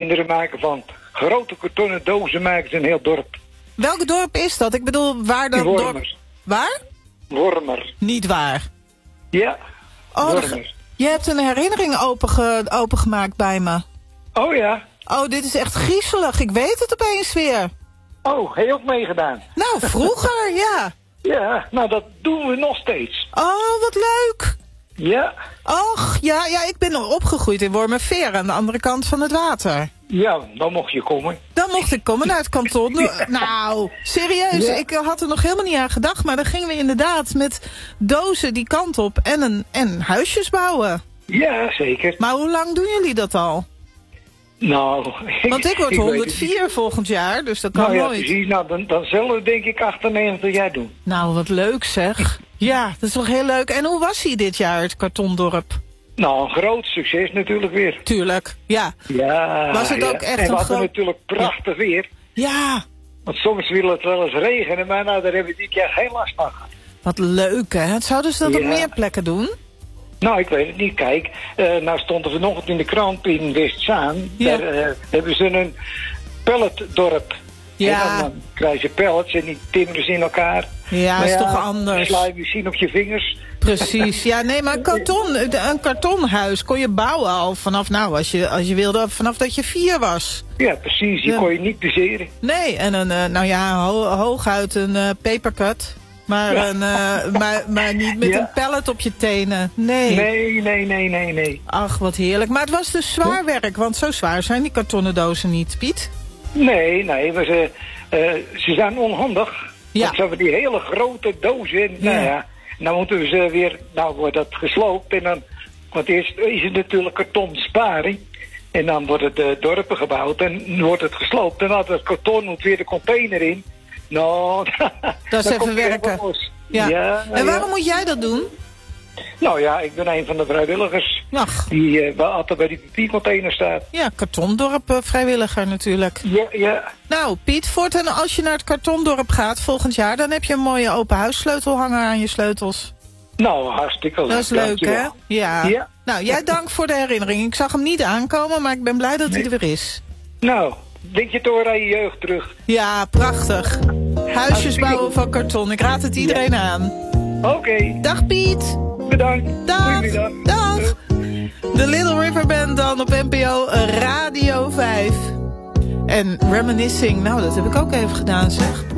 kinderen maken van grote kartonnen dozen maken ze een heel dorp. Welk dorp is dat? Ik bedoel, waar dat Wormer. dorp... Waar? Wormer. Niet waar. Ja, Oh, Wormer. je hebt een herinnering opengemaakt bij me. Oh ja. Oh, dit is echt griezelig. Ik weet het opeens weer. Oh, heb je ook meegedaan? Nou, vroeger, ja. Ja, nou dat doen we nog steeds. Oh, wat leuk. Ja. Och, ja, ik ben nog opgegroeid in Wormerveer aan de andere kant van het water. Ja, dan mocht je komen. Dan mocht ik komen naar het kanton. Nou, serieus, Ja. ik had er nog helemaal niet aan gedacht. Maar dan gingen we inderdaad met dozen die kant op en huisjes bouwen. Ja, zeker. Maar hoe lang doen jullie dat al? Nou, Want ik word weet het 104 volgend jaar, dus dat kan Nou ja, nooit. precies. Nou, dan zullen we denk ik 98 jaar doen. Nou, wat leuk zeg. Ja, dat is toch heel leuk. En hoe was hij dit jaar, het kartondorp? Nou, een groot succes natuurlijk weer. Tuurlijk, ja. Ja. Was het ook ja. echt en we een hadden groot... natuurlijk prachtig weer. Ja, Want soms wil het wel eens regenen, maar nou, daar hebben we dit jaar geen last van gehad. wat leuk hè. Zouden ze dat op Ja. meer plekken doen? Nou, ik weet het niet. Kijk, nou stond er vanochtend in de krant in Westzaan. Ja. Daar hebben ze een pelletdorp. Ja. En dan krijgen ze pellets en die timmeren ze in elkaar. Ja, Maar is toch anders. sla je misschien op je vingers. Precies, ja, nee, maar een kartonhuis kon je bouwen al vanaf, nou, als je wilde, vanaf dat je 4 was. Ja, precies. Die Ja. kon je niet bezeren. Nee, en een, nou ja, hooguit een papercut. Maar, Ja. maar niet met Ja. een pallet op je tenen. Nee. Nee. Ach, wat heerlijk. Maar het was dus zwaar werk, want zo zwaar zijn die kartonnen dozen niet, Piet. Nee, ze zijn onhandig. Ja. Want ze hebben die hele grote dozen. En, nou Ja. ja, nou moeten we ze weer, nou wordt dat gesloopt. En dan, want eerst is het natuurlijk karton sparing. En dan worden de dorpen gebouwd en wordt het gesloopt. En dan het karton moet weer de container in. Nou, Dat is dan even komt het werken. helemaal los. Ja. En waarom moet jij dat doen? Nou ja, ik ben een van de vrijwilligers Ach, die altijd bij die papiercontainer staat. ja, kartondorp vrijwilliger natuurlijk. Ja. Nou, Piet, voortaan als je naar het kartondorp gaat volgend jaar, dan heb je een mooie open huissleutel hangen aan je sleutels. Nou, hartstikke leuk. Dat is leuk, hè? Dankjewel. Ja. Ja. Nou, jij dank voor de herinnering. Ik zag hem niet aankomen, maar ik ben blij dat hij er weer is. Nou, denk je toch aan je jeugd terug? Ja, prachtig. Huisjes bouwen van karton. Ik raad het iedereen aan. Oké, Dag Piet. bedankt. Dag. Goedemiddag. Dag. De Little River Band dan op NPO Radio 5. En Reminiscing, nou dat heb ik ook even gedaan zeg.